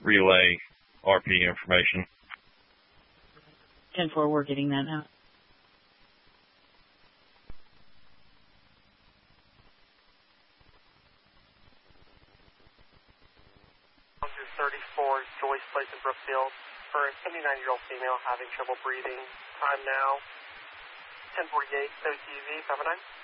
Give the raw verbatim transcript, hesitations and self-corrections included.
relay R P information. ten four, we're getting that now. thirty-four, Joyce Place in Brookfield, for a seventy-nine-year-old female having trouble breathing. Time now, ten forty-eight, O T V, seven nine.